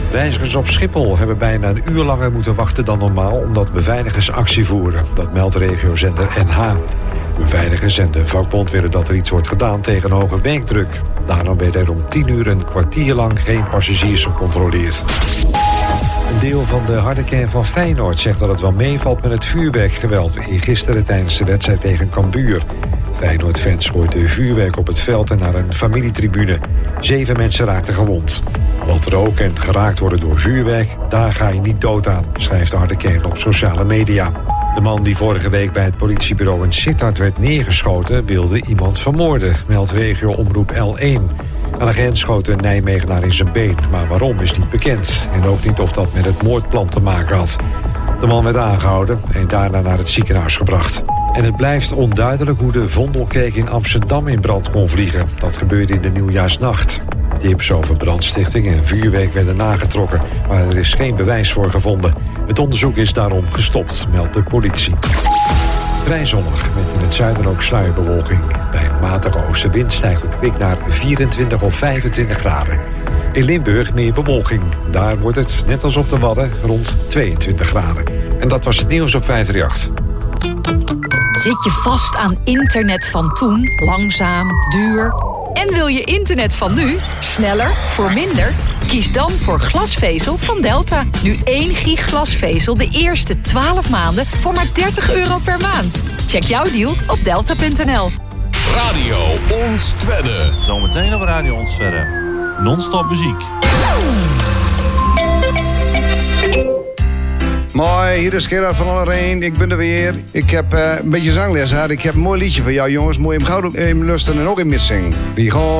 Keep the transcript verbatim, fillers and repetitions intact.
Reizigers op Schiphol hebben bijna een uur langer moeten wachten dan normaal omdat beveiligers actie voeren. Dat meldt regiozender N H. De beveiligers en de vakbond willen dat er iets wordt gedaan tegen hoge werkdruk. Daarom werden er om tien uur een kwartier lang geen passagiers gecontroleerd. Een deel van de harde kern van Feyenoord zegt dat het wel meevalt met het vuurwerkgeweld gisteren tijdens de wedstrijd tegen Cambuur. Feyenoord-fans gooiden vuurwerk op het veld en naar een familietribune. Zeven mensen raakten gewond. Wat rook en geraakt worden door vuurwerk, daar ga je niet dood aan, schrijft de harde kern op sociale media. De man die vorige week bij het politiebureau in Sittard werd neergeschoten wilde iemand vermoorden, meldt regio-omroep L één. Een agent schoot een Nijmegenaar in zijn been, maar waarom is niet bekend. En ook niet of dat met het moordplan te maken had. De man werd aangehouden en daarna naar het ziekenhuis gebracht. En het blijft onduidelijk hoe de Vondelkerk in Amsterdam in brand kon vliegen. Dat gebeurde in de nieuwjaarsnacht. Tips over brandstichting en vuurwerk werden nagetrokken, maar er is geen bewijs voor gevonden. Het onderzoek is daarom gestopt, meldt de politie. Vrij zonnig, met in het zuiden ook sluierbewolking. Bij een matige oostenwind stijgt het kwik naar vierentwintig of vijfentwintig graden. In Limburg meer bewolking. Daar wordt het, net als op de Wadden, rond tweeëntwintig graden. En dat was het nieuws op vijf drie acht. Zit je vast aan internet van toen? Langzaam, duur? En wil je internet van nu? Sneller, voor minder? Kies dan voor glasvezel van Delta. Nu één gig glasvezel de eerste twaalf maanden voor maar dertig euro per maand. Check jouw deal op delta punt n l. Radio Ons Twedde. Zometeen op Radio Ons Twedde. Non-stop muziek. Mooi, hier is Gerard van Allereen. Ik ben er weer. Ik heb uh, een beetje zangles gehad. Ik heb een mooi liedje voor jou, jongens. Mooi in gauw in lusten en ook in missing. Die gewoon